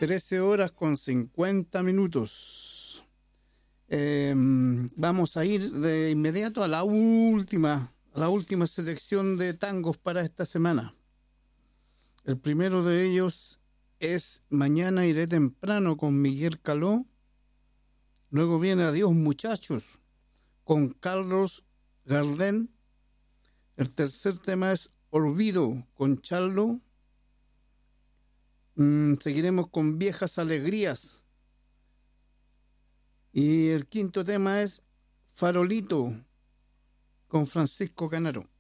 13:50. Vamos a ir de inmediato a la última selección de tangos para esta semana. El primero de ellos es Mañana iré temprano con Miguel Caló. Luego viene Adiós muchachos con Carlos Gardel. El tercer tema es Olvido con Charlo. Seguiremos con Viejas Alegrías. Y el quinto tema es Farolito con Francisco Canaro.